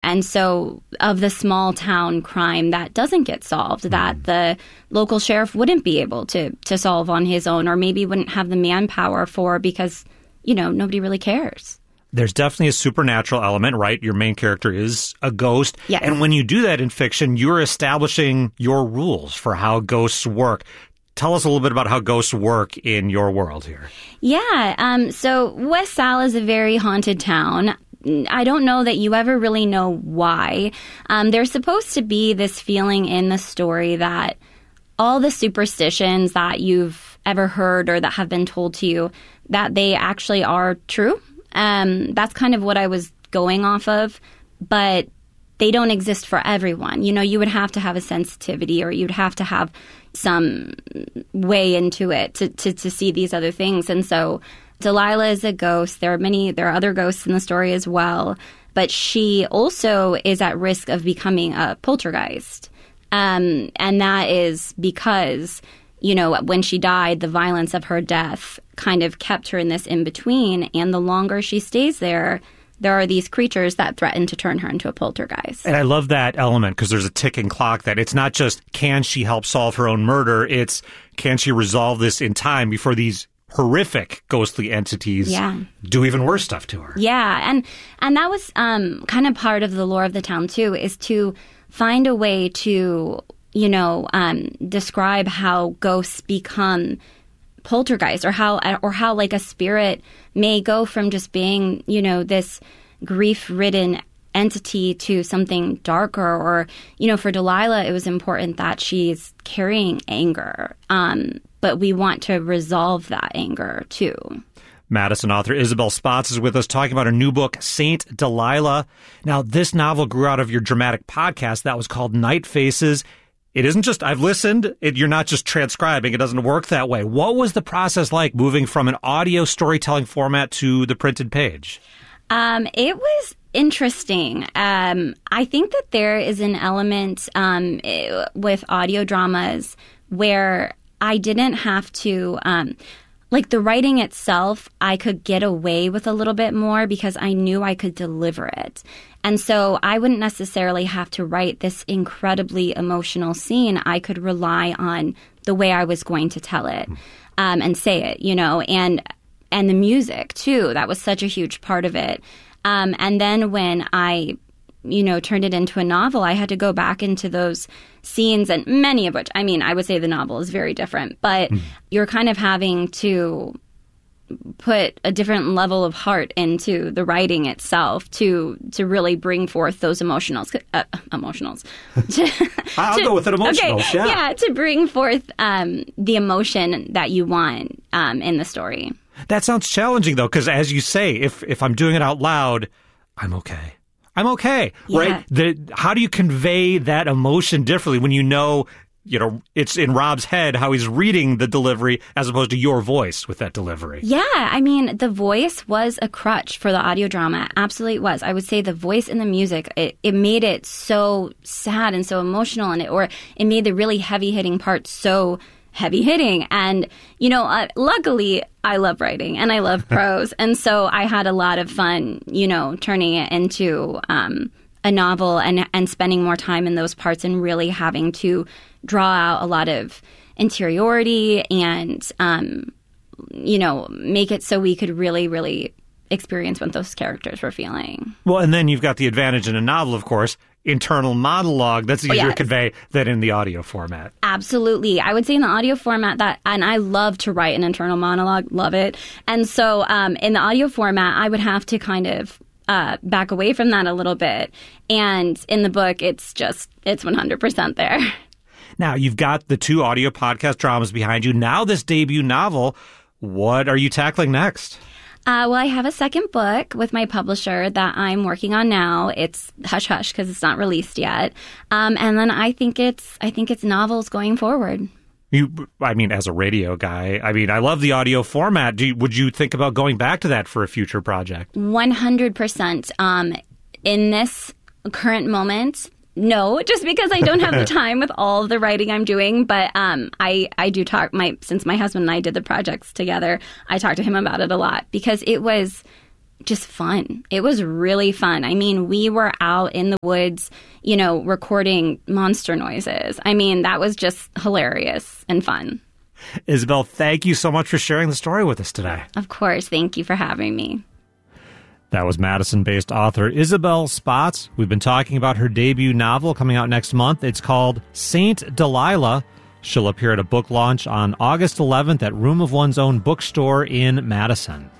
And so of the small town crime that doesn't get solved, that the local sheriff wouldn't be able to solve on his own, or maybe wouldn't have the manpower for, because, nobody really cares. There's definitely a supernatural element, right? Your main character is a ghost. Yes. And when you do that in fiction, you're establishing your rules for how ghosts work. Tell us a little bit about how ghosts work in your world here. Yeah. So West Sal is a very haunted town. I don't know that you ever really know why. There's supposed to be this feeling in the story that all the superstitions that you've ever heard or that have been told to you, that they actually are true. That's kind of what I was going off of, but they don't exist for everyone. You would have to have a sensitivity, or you'd have to have some way into it to see these other things. And so Delilah is a ghost. There are other ghosts in the story as well, but she also is at risk of becoming a poltergeist. And that is because, when she died, the violence of her death kind of kept her in this in-between. And the longer she stays there are these creatures that threaten to turn her into a poltergeist. And I love that element, because there's a ticking clock, that it's not just can she help solve her own murder, it's can she resolve this in time before these horrific ghostly entities do even worse stuff to her. Yeah, and that was kind of part of the lore of the town too, is to find a way to describe how ghosts become poltergeist, or how like a spirit may go from just being, this grief-ridden entity to something darker. Or, for Delilah, it was important that she's carrying anger, but we want to resolve that anger too. Madison author Isabel Spotts is with us talking about her new book, Saint Delilah. Now, this novel grew out of your dramatic podcast that was called Night Faces. It isn't just, I've listened, you're not just transcribing. It doesn't work that way. What was the process like moving from an audio storytelling format to the printed page? It was interesting. I think that there is an element with audio dramas where I didn't have to... like the writing itself, I could get away with a little bit more because I knew I could deliver it. And so I wouldn't necessarily have to write this incredibly emotional scene. I could rely on the way I was going to tell it and say it, and the music too. That was such a huge part of it. And then when I turned it into a novel, I had to go back into those scenes, and many of which, I would say the novel is very different, but you're kind of having to put a different level of heart into the writing itself to really bring forth those emotionals. I'll go with it, emotionals. Okay, yeah, to bring forth the emotion that you want in the story. That sounds challenging, though, because as you say, if I'm doing it out loud, I'm okay. I'm okay, right? How do you convey that emotion differently when it's in Rob's head how he's reading the delivery as opposed to your voice with that delivery? Yeah, the voice was a crutch for the audio drama. Absolutely it was. I would say the voice and the music, it made it so sad and so emotional, and it made the really heavy-hitting parts so heavy-hitting. And, luckily, I love writing and I love prose. And so I had a lot of fun, turning it into a novel and spending more time in those parts and really having to draw out a lot of interiority and, make it so we could really, really experience what those characters were feeling. Well, and then you've got the advantage in a novel, of course, internal monologue that's easier to convey than in the audio format. Absolutely. I would say in the audio format and I love to write an internal monologue, love it. And so in the audio format, I would have to kind of back away from that a little bit. And in the book, it's 100% there. Now, you've got the 2 audio podcast dramas behind you. Now this debut novel, what are you tackling next? Well, I have a second book with my publisher that I'm working on now. It's hush hush because it's not released yet. And then I think it's novels going forward. As a radio guy, I love the audio format. Would you think about going back to that for a future project? 100%. In this current moment, no, just because I don't have the time with all of the writing I'm doing. But I do talk, since my husband and I did the projects together, I talked to him about it a lot because it was just fun. It was really fun. I mean, we were out in the woods, recording monster noises. I mean, that was just hilarious and fun. Isabel, thank you so much for sharing the story with us today. Of course. Thank you for having me. That was Madison-based author Isabel Spotts. We've been talking about her debut novel coming out next month. It's called Saint Delilah. She'll appear at a book launch on August 11th at Room of One's Own bookstore in Madison.